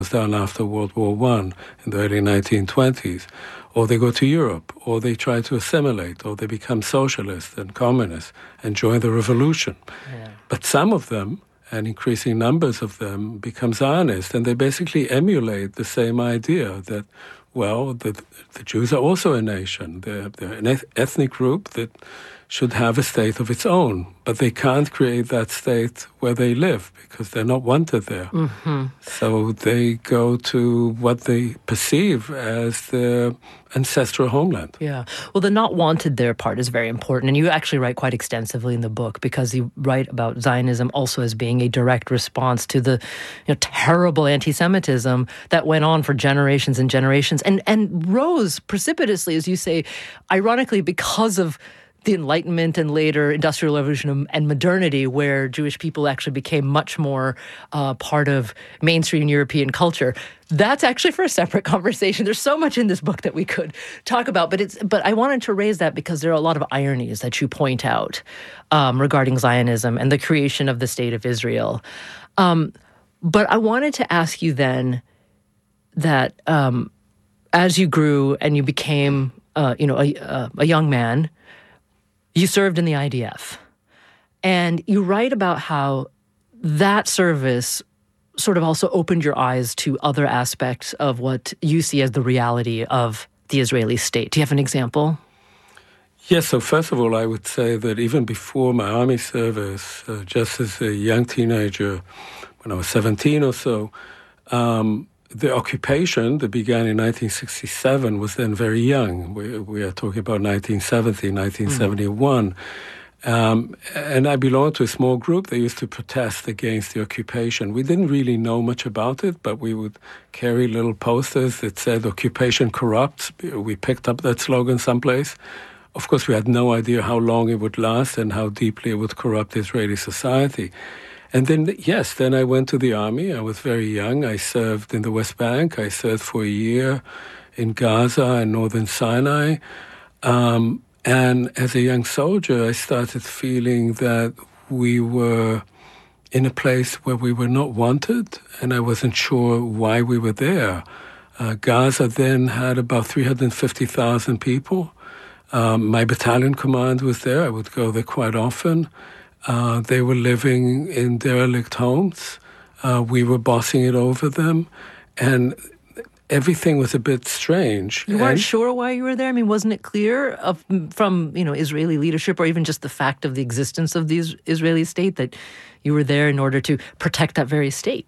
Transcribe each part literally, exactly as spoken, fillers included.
done after World War One in the early nineteen twenties. Or they go to Europe, or they try to assimilate, or they become socialists and communists and join the revolution. Yeah. But some of them, and increasing numbers of them, become Zionists, and they basically emulate the same idea that, well, the, the Jews are also a nation. They're, they're an ethnic group that should have a state of its own, but they can't create that state where they live because they're not wanted there. Mm-hmm. So they go to what they perceive as their ancestral homeland. Yeah. Well, the not wanted there part is very important, and you actually write quite extensively in the book because you write about Zionism also as being a direct response to the you know, terrible anti-Semitism that went on for generations and generations and, and rose precipitously, as you say, ironically because of the Enlightenment and later Industrial Revolution and modernity, where Jewish people actually became much more uh, part of mainstream European culture. That's actually for a separate conversation. There's so much in this book that we could talk about, but it's. But I wanted to raise that because there are a lot of ironies that you point out um, regarding Zionism and the creation of the State of Israel. Um, but I wanted to ask you then that um, as you grew and you became, uh, you know, a, a young man, you served in the I D F, and you write about how that service sort of also opened your eyes to other aspects of what you see as the reality of the Israeli state. Do you have an example? Yes, so first of all, I would say that even before my army service, uh, just as a young teenager, when I was seventeen or so, um, the occupation that began in nineteen sixty-seven was then very young. We, we are talking about nineteen seventy, nineteen seventy-one. Mm. Um, and I belonged to a small group that used to protest against the occupation. We didn't really know much about it, but we would carry little posters that said, "Occupation corrupts." We picked up that slogan someplace. Of course, we had no idea how long it would last and how deeply it would corrupt Israeli society. And then, yes, then I went to the army. I was very young. I served in the West Bank. I served for a year in Gaza and northern Sinai. Um, and as a young soldier, I started feeling that we were in a place where we were not wanted, and I wasn't sure why we were there. Uh, Gaza then had about three hundred fifty thousand people. Um, my battalion command was there. I would go there quite often. Uh, they were living in derelict homes. Uh, we were bossing it over them. And everything was a bit strange. You weren't and sure why you were there? I mean, wasn't it clear of, from you know Israeli leadership or even just the fact of the existence of the Israeli state that you were there in order to protect that very state?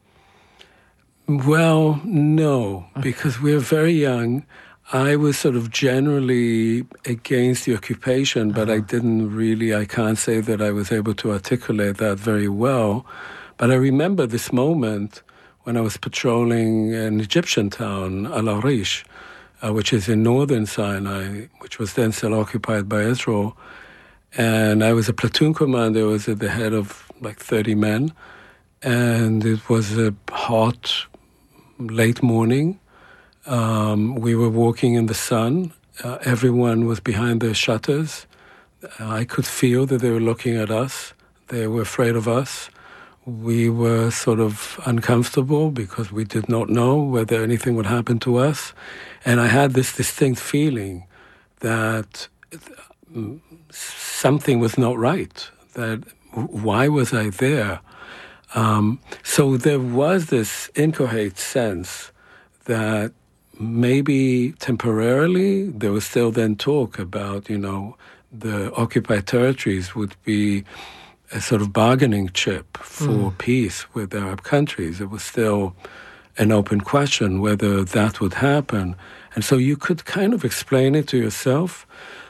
Well, no, because we were very young. I was sort of generally against the occupation, but uh-huh. I didn't really, I can't say that I was able to articulate that very well. But I remember this moment when I was patrolling an Egyptian town, Al Arish, uh, which is in northern Sinai, which was then still occupied by Israel. And I was a platoon commander. I was at the head of like thirty men. And it was a hot, late morning. Um, we were walking in the sun. Uh, everyone was behind their shutters. Uh, I could feel that they were looking at us. They were afraid of us. We were sort of uncomfortable because we did not know whether anything would happen to us. And I had this distinct feeling that something was not right, that why was I there? Um, so there was this inchoate sense that maybe temporarily there was still then talk about, you know, the occupied territories would be a sort of bargaining chip for mm. peace with Arab countries. It was still an open question whether that would happen. And so you could kind of explain it to yourself,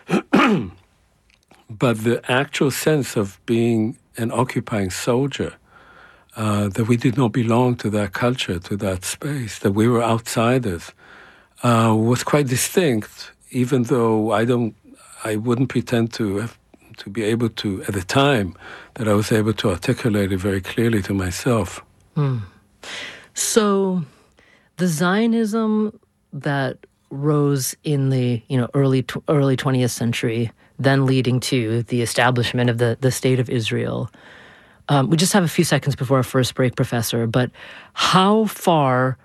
but the actual sense of being an occupying soldier, uh, that we did not belong to that culture, to that space, that we were outsiders, Uh, was quite distinct, even though I don't, I wouldn't pretend to have, to be able to, at the time, that I was able to articulate it very clearly to myself. Mm. So, the Zionism that rose in the you know early early twentieth century, then leading to the establishment of the the State of Israel. Um, we just have a few seconds before our first break, Professor. But how far